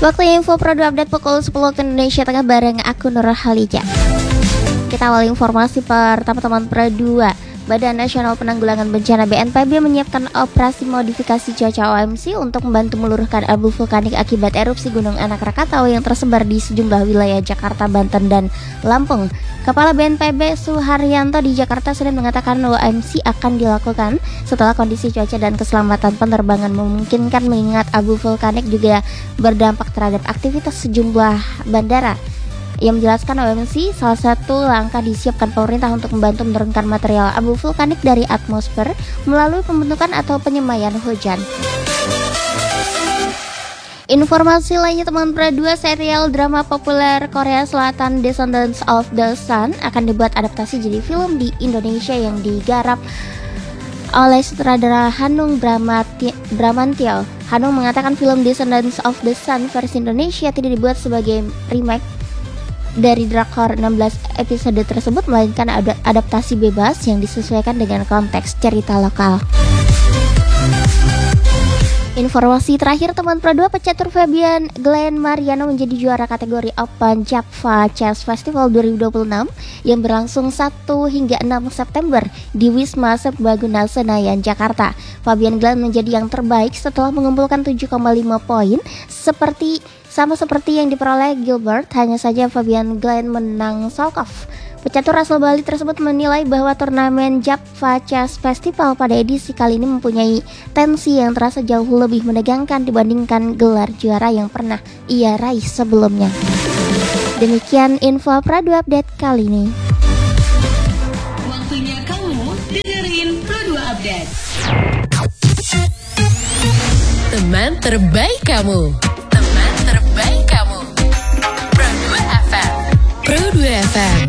Waktunya info Pro 2 update pukul 10 waktu Indonesia Tengah bareng aku Nurul Halija. Kita awal informasi pertama teman Pro 2. Badan Nasional Penanggulangan Bencana BNPB menyiapkan operasi modifikasi cuaca OMC untuk membantu meluruhkan abu vulkanik akibat erupsi Gunung Anak Rakatau yang tersebar di sejumlah wilayah Jakarta, Banten, dan Lampung. Kepala BNPB Suharyanto di Jakarta Senin mengatakan OMC akan dilakukan setelah kondisi cuaca dan keselamatan penerbangan memungkinkan, mengingat abu vulkanik juga berdampak terhadap aktivitas sejumlah bandara. Ia menjelaskan OMC salah satu langkah disiapkan pemerintah untuk membantu menurunkan material abu vulkanik dari atmosfer melalui pembentukan atau penyemaian hujan. Informasi lainnya teman Pro 2, serial drama populer Korea Selatan Descendants of the Sun akan dibuat adaptasi jadi film di Indonesia yang digarap oleh sutradara Hanung Bramantyo. Hanung mengatakan film Descendants of the Sun versi Indonesia tidak dibuat sebagai remake dari drakor 16 episode tersebut, melainkan adaptasi bebas yang disesuaikan dengan konteks cerita lokal. Informasi terakhir teman Pro 2, pecatur Fabian Glenn Mariano menjadi juara kategori Open Java Chess Festival 2026 yang berlangsung 1 hingga 6 September di Wisma Serbaguna Senayan, Jakarta. Fabian Glenn menjadi yang terbaik setelah mengumpulkan 7,5 poin sama seperti yang diperoleh Gilbert. Hanya saja Fabian Glenn menang Solkov. Pecatur asal Bali tersebut menilai bahwa turnamen Java Chess Festival pada edisi kali ini mempunyai tensi yang terasa jauh lebih menegangkan dibandingkan gelar juara yang pernah ia raih sebelumnya. Demikian info Pro 2 update kali ini. Waktunya kamu dengerin Pro 2 update. Teman terbaik kamu. Teman terbaik kamu. Pro 2 FM. Pro 2 FM.